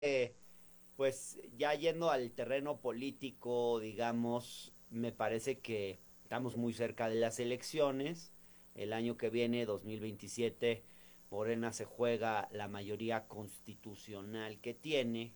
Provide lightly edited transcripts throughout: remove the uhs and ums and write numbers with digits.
Pues ya yendo al terreno político, digamos, me parece que estamos muy cerca de las elecciones. El año que viene, 2027, Morena se juega la mayoría constitucional que tiene.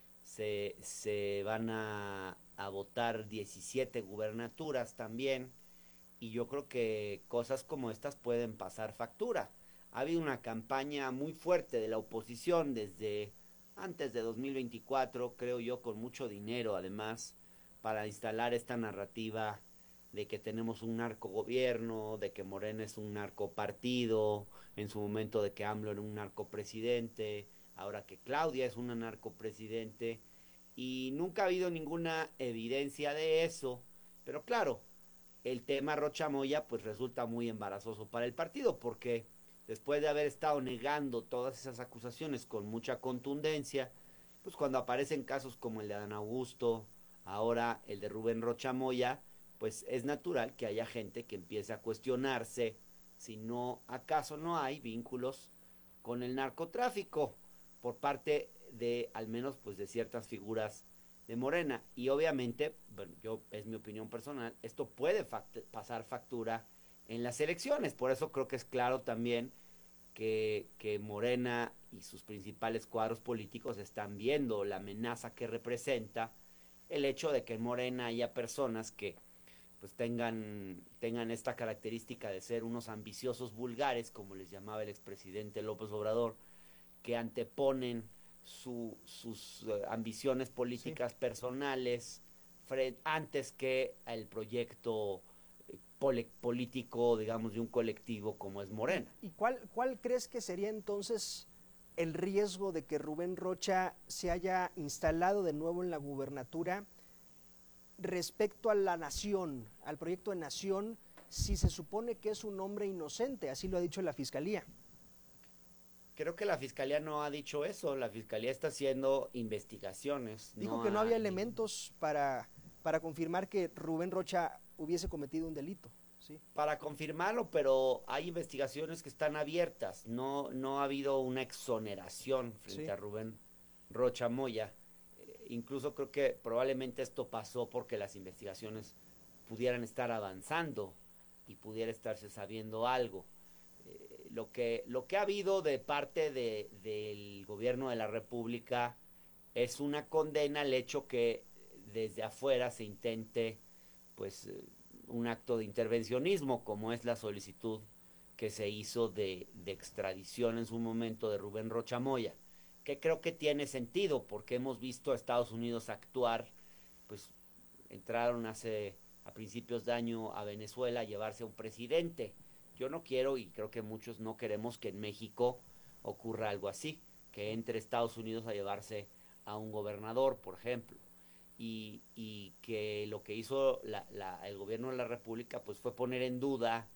Se van a votar 17 gubernaturas también. Y yo creo que cosas como estas pueden pasar factura. Ha habido una campaña muy fuerte de la oposición desde antes de 2024, creo yo, con mucho dinero además, para instalar esta narrativa de que tenemos un narcogobierno, de que Morena es un narcopartido, en su momento de que AMLO era un narcopresidente, ahora que Claudia es una narcopresidente, y nunca ha habido ninguna evidencia de eso, pero claro, el tema Rocha Moya pues resulta muy embarazoso para el partido porque después de haber estado negando todas esas acusaciones con mucha contundencia, pues cuando aparecen casos como el de Adán Augusto, ahora el de Rubén Rocha Moya, pues es natural que haya gente que empiece a cuestionarse si no, acaso no hay vínculos con el narcotráfico por parte de al menos pues de ciertas figuras de Morena. Y obviamente, bueno, yo es mi opinión personal, esto puede pasar factura en las elecciones. Por eso creo que es claro también que Morena y sus principales cuadros políticos están viendo la amenaza que representa el hecho de que en Morena haya personas que pues tengan esta característica de ser unos ambiciosos vulgares, como les llamaba el expresidente López Obrador, que anteponen sus ambiciones Sí. políticas personales antes que el proyecto político, digamos, de un colectivo como es ¿Y, Morena. y cuál crees que sería entonces el riesgo de que Rubén Rocha se haya instalado de nuevo en la gubernatura respecto a la nación, al proyecto de nación, si se supone que es un hombre inocente? Así lo ha dicho la fiscalía. Creo que la fiscalía no ha dicho eso, la fiscalía está haciendo investigaciones, Dijo no que no había hay elementos para confirmar que Rubén Rocha hubiese cometido un delito. Sí. para confirmarlo, pero hay investigaciones que están abiertas. No ha habido una exoneración frente Sí. a Rubén Rocha Moya. Incluso creo que probablemente esto pasó porque las investigaciones pudieran estar avanzando y pudiera estarse sabiendo algo. Lo que ha habido de parte del gobierno de la República es una condena al hecho que desde afuera se intente pues un acto de intervencionismo como es la solicitud que se hizo de extradición en su momento de Rubén Rocha Moya, que creo que tiene sentido porque hemos visto a Estados Unidos actuar, pues entraron a principios de año a Venezuela a llevarse a un presidente. Yo no quiero y creo que muchos no queremos que en México ocurra algo así, que Sí. entre Estados Unidos a llevarse a un gobernador, por ejemplo. Y que lo que hizo el gobierno de la República pues fue poner en duda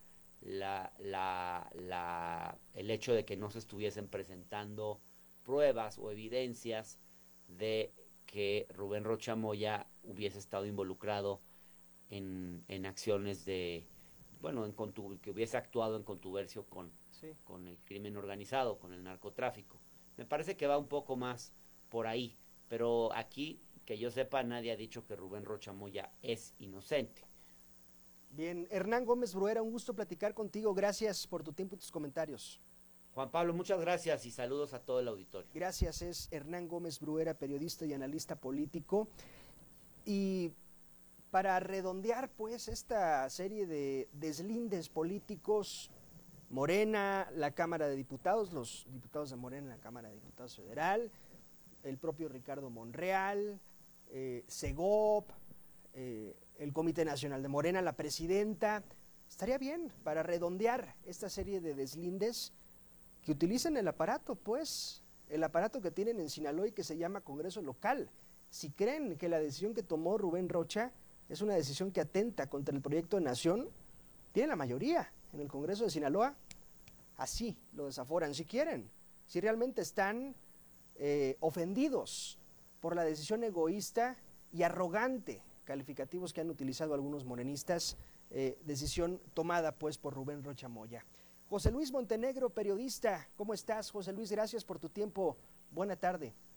el hecho de que no se estuviesen presentando pruebas o evidencias de que Rubén Rocha Moya hubiese estado involucrado en acciones bueno, que hubiese actuado en contubercio Sí. con el crimen organizado, con el narcotráfico. Me parece que va un poco más por ahí, pero aquí, que yo sepa, nadie ha dicho que Rubén Rocha Moya es inocente. Bien, Hernán Gómez Bruera, un gusto platicar contigo. Gracias por tu tiempo y tus comentarios. Juan Pablo, muchas gracias y saludos a todo el auditorio. Gracias, es Hernán Gómez Bruera, periodista y analista político. Y para redondear pues esta serie de deslindes políticos, Morena, la Cámara de Diputados, los diputados de Morena en la Cámara de Diputados Federal, el propio Ricardo Monreal, Segop, el Comité Nacional de Morena, la presidenta. Estaría bien para redondear esta serie de deslindes que utilicen el aparato, pues, el aparato que tienen en Sinaloa y que se llama Congreso Local. Si creen que la decisión que tomó Rubén Rocha es una decisión que atenta contra el proyecto de nación, tienen la mayoría en el Congreso de Sinaloa, así lo desaforan si quieren. Si realmente están ofendidos por la decisión egoísta y arrogante, calificativos que han utilizado algunos morenistas, decisión tomada pues por Rubén Rocha Moya. José Luis Montenegro, periodista, ¿cómo estás, José Luis? Gracias por tu tiempo. Buena tarde.